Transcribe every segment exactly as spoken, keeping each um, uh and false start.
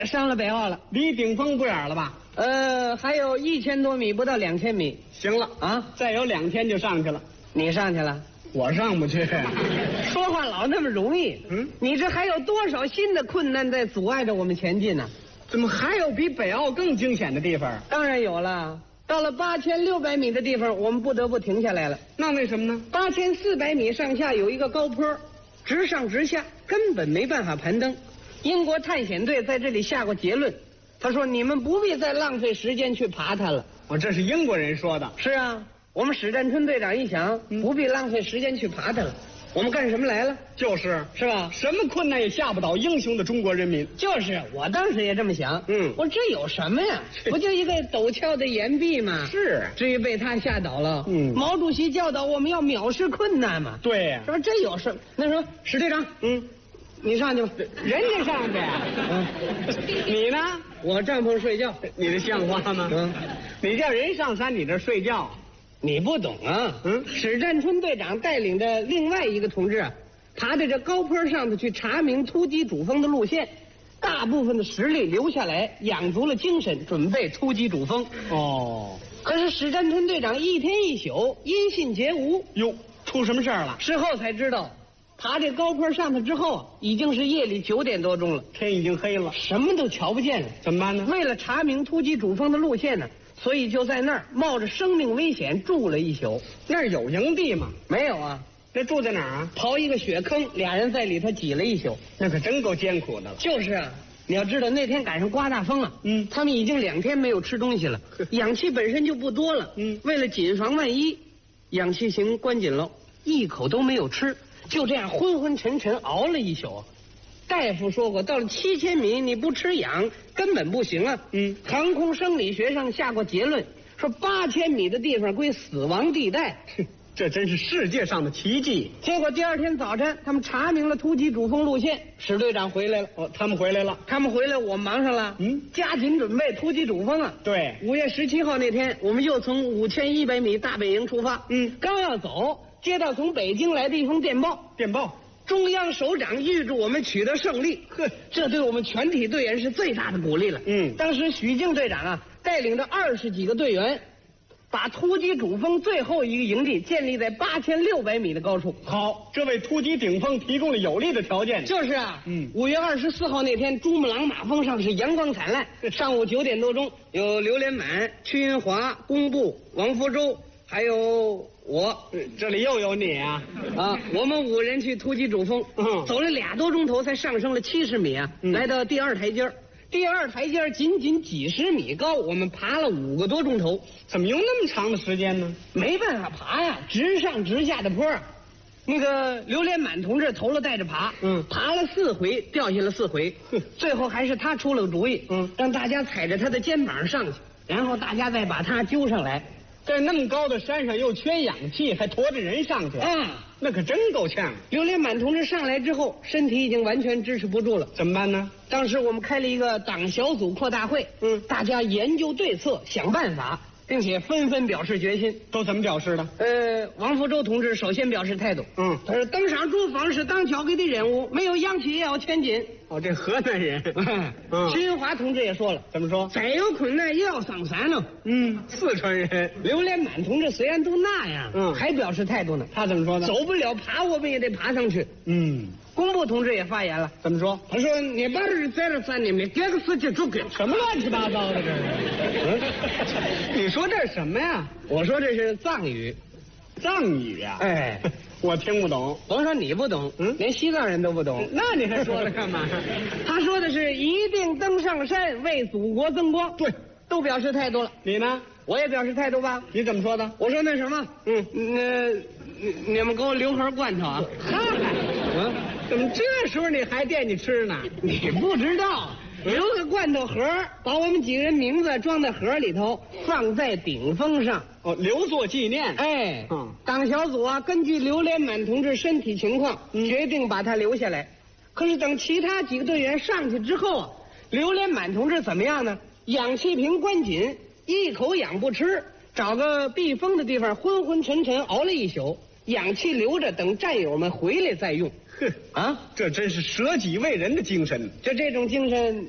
上了北澳了， 离顶峰不远了吧？ 呃，还有一千多米，不到两千米。 行了啊，再有两天就上去了。 你上去了？ 我上不去。 说话老那么容易？嗯，你这还有多少新的困难在阻碍着我们前进呢？ 怎么还有比北澳更惊险的地方？ 当然有了。到了八千六百米的地方，我们不得不停下来了。 那为什么呢？ 八千四百米上下有一个高坡，直上直下，根本没办法攀登。英国探险队在这里下过结论，他说你们不必再浪费时间去爬它了。 我这是英国人说的。 是啊，我们史占春队长一想，嗯、不必浪费时间去爬它了。我们干什么来了？ 就是是吧？ 什么困难也吓不倒英雄的中国人民。 就是我当时也这么想。 嗯， 我这有什么呀？不就一个陡峭的岩壁吗？ 是。 至于被他吓倒了。 嗯， 毛主席教导我们要藐视困难嘛。 对呀、啊。 是不是这有什么？那说史队长，嗯，你上去吧。 人家上去。嗯，你呢？ 我帐篷睡觉。 你这像话吗？嗯，你叫人上山，你这睡觉。 你不懂啊，嗯，史占春队长带领着另外一个同志啊，爬在这高坡上头去查明突击主峰的路线，大部分的实力留下来，养足了精神，准备突击主峰。 哦， 可是史占春队长一天一宿音信皆无。 哟，出什么事儿了？ 事后才知道，爬这高坡上头之后，已经是夜里九点多钟了， 天已经黑了， 什么都瞧不见了。 怎么办呢？ 为了查明突击主峰的路线呢？所以就在那儿冒着生命危险住了一宿。 那儿有营地吗？ 没有啊。 那住在哪儿啊？ 刨一个雪坑，俩人在里头挤了一宿。 那可真够艰苦的了。 就是啊，你要知道那天赶上刮大风啊，嗯，他们已经两天没有吃东西了，氧气本身就不多了，嗯，为了谨防万一，氧气瓶关紧了，一口都没有吃，就这样昏昏沉沉熬了一宿。大夫说过，到了七千米你不吃氧根本不行啊。嗯，航空生理学上下过结论，说八千米的地方归死亡地带。 这真是世界上的奇迹。 结果第二天早晨，他们查明了突击主峰路线，史队长回来了。 哦，他们回来了。 他们回来，我们忙上了。嗯，加紧准备突击主峰啊。 对， 五月十七号那天，我们又从五千一百米大本营出发。嗯，刚要走，接到从北京来的一封电报。 电报。 中央首长预祝我们取得胜利，呵，这对我们全体队员是最大的鼓励了。嗯，当时许静队长啊，带领着二十几个队员，把突击主峰最后一个营地建立在八千六百米的高处。 好，这为突击顶峰提供了有利的条件。 就是啊，嗯，五月二十四号那天，珠穆朗玛峰上是阳光灿烂。上午九点多钟，有刘连满、屈云华、工部、王福洲，还有我， 这里又有你啊！ 啊，我们五人去突击主峰，嗯，走了俩多钟头才上升了七十米啊，嗯、来到第二台阶儿。第二台阶儿仅仅几十米高，我们爬了五个多钟头。 怎么用那么长的时间呢？ 没办法爬呀，直上直下的坡。那个刘连满同志头了带着爬，嗯，爬了四回，掉下了四回，最后还是他出了个主意，嗯，让大家踩着他的肩膀上去，然后大家再把他揪上来。 在那么高的山上又缺氧气，还驮着人上去啊，那可真够呛。 刘连满同志上来之后，身体已经完全支持不住了， 怎么办呢？ 当时我们开了一个党小组扩大会，嗯，大家研究对策，想办法，并且纷纷表示决心。 都怎么表示的？ 呃，王福洲同志首先表示态度，嗯，他说登上主峰是党交给的任务，没有氧气也要前进。 哦，这河南人。 嗯，徐云华同志也说了， 怎么说？ 再有困难也要上山呢。 嗯，四川人。 刘连满同志虽然都那样，嗯，还表示态度呢。 他怎么说呢？ 走不了爬，我们也得爬上去。 嗯， 工部同志也发言了， 怎么说？ 他说：“你把人在这山里面，这个事情就给什么乱七八糟的这是？嗯，你说这是什么呀？ 我说这是藏语， 藏语呀、啊。 哎。” 我听不懂， 甭说你不懂，嗯，连西藏人都不懂， 那你还说它干嘛？ 他说的是一定登上山，为祖国增光。 对， 都表示态度了。 你呢？ 我也表示态度吧。 你怎么说的？ 我说那什么，嗯，那你你们给我留盒罐头啊。 嗨，嗯，怎么这时候你还惦记吃呢？ 你不知道。留个罐头盒，把我们几个人名字装在盒里头，放在顶峰上， 哦，留作纪念。 哎，嗯，党小组啊，根据刘连满同志身体情况，嗯、决定把他留下来。可是等其他几个队员上去之后啊，刘连满同志怎么样呢？氧气瓶关紧，一口氧不吃，找个避风的地方昏昏沉沉熬了一宿，氧气留着，等战友们回来再用。 哼啊，这真是舍己为人的精神。 就这种精神，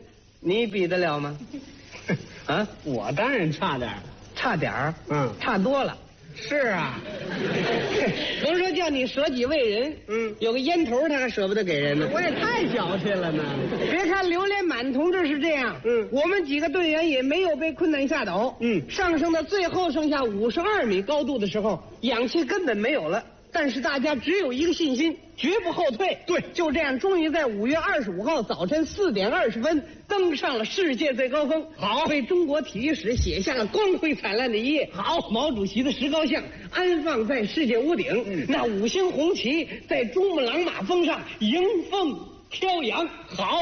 你比得了吗？啊， 我当然差点儿， 差点儿， 嗯， 差多了。 是啊， 甭说叫你舍己为人，嗯，有个烟头他还舍不得给人呢。 我也太矫情了呢。 别看刘连满同志是这样，嗯，我们几个队员也没有被困难吓倒，嗯，上升到最后剩下五十二米高度的时候，氧气根本没有了。但是大家只有一个信心，绝不后退。对，就这样，终于在五月二十五号早晨四点二十分登上了世界最高峰。好，为中国体育史写下了光辉灿烂的一页。好，毛主席的石膏像安放在世界屋顶，嗯、那五星红旗在珠穆朗玛峰上迎风飘扬。好，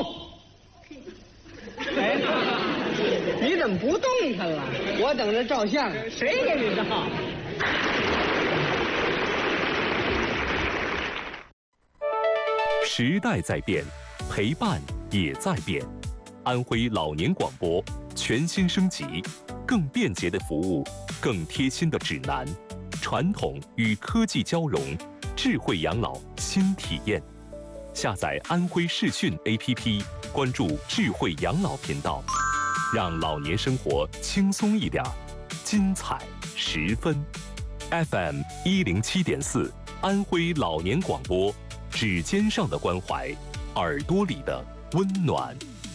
哎，你怎么不动弹了？我等着照相。 谁给你照？ 时代在变，陪伴也在变。安徽老年广播全新升级，更便捷的服务，更贴心的指南，传统与科技交融，智慧养老新体验。下载安徽视讯 A P P， 关注智慧养老频道，让老年生活轻松一点，精彩十分。F M 一零七点四，安徽老年广播。指尖上的关怀，耳朵里的温暖。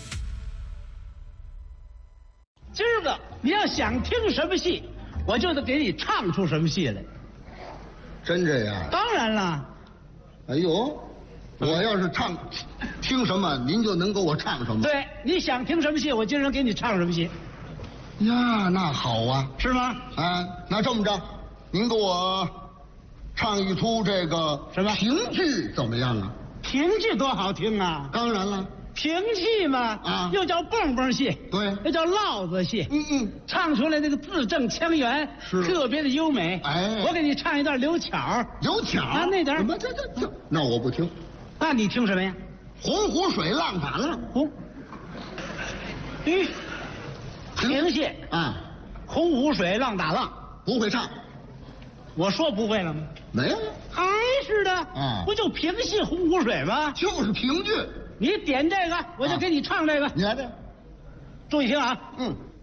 今儿个你要想听什么戏，我就得给你唱出什么戏来。 真这样？ 当然了。 哎呦，我要是唱听什么，您就能给我唱什么。 对，你想听什么戏，我今儿能给你唱什么戏。 呀，那好啊， 是吗？ 啊，那这么着，您给我唱一出这个什么评剧怎么样啊？ 评剧多好听啊！ 当然了， 评戏嘛，啊，又叫蹦蹦戏， 对， 又叫烙子戏。 嗯嗯， 唱出来那个字正腔圆， 是特别的优美。 哎， 我给你唱一段刘巧。 刘巧啊，那点儿。 这这这，那我不听。 那你听什么呀？ 洪湖水浪打浪。 洪。嗯。评戏啊， 洪湖水浪打浪， 不会唱。 我说不会了吗？ 没有， 还是的。 啊， 不就评戏洪湖水吗？ 就是评剧。 你点这个，我就给你唱这个。 你来这， 注意听啊。 嗯。